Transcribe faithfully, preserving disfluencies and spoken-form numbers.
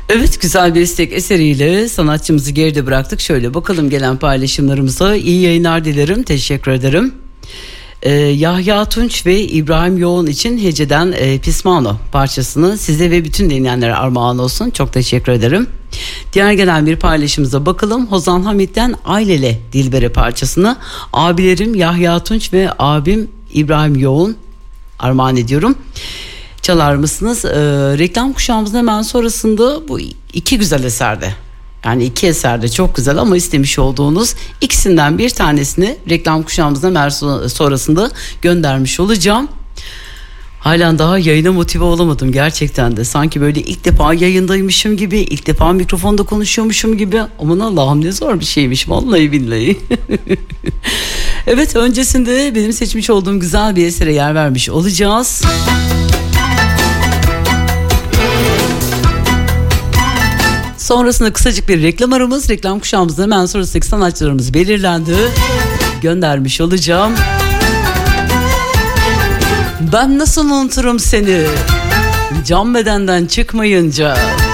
Evet, güzel bir istek eseriyle sanatçımızı geride bıraktık. Şöyle bakalım gelen paylaşımlarımıza. İyi yayınlar dilerim. Teşekkür ederim. Ee, Yahya Tunç ve İbrahim Yoğun için Hece'den e, Pismano parçasını size ve bütün dinleyenlere armağan olsun. Çok teşekkür ederim. Diğer gelen bir paylaşımıza bakalım. Hozan Hamit'ten Ailele Dilbere parçasını abilerim Yahya Tunç ve abim İbrahim Yoğun armağan ediyorum. Çalar mısınız? Ee, reklam kuşağımızın hemen sonrasında bu iki güzel eserde, yani iki eserde çok güzel ama istemiş olduğunuz ikisinden bir tanesini reklam kuşağımızın hemen sonrasında göndermiş olacağım. Halen daha yayına motive olamadım gerçekten de. Sanki böyle ilk defa yayındaymışım gibi, ilk defa mikrofonda konuşuyormuşum gibi. Aman Allah'ım ne zor bir şeymiş vallahi billahi. Evet, öncesinde benim seçmiş olduğum güzel bir esere yer vermiş olacağız. Sonrasında kısacık bir reklam aramız. Reklam kuşağımızda hemen sonrasındaki sanatçılarımız belirlendi. Göndermiş olacağım. Ben nasıl unuturum seni, can bedenden çıkmayınca.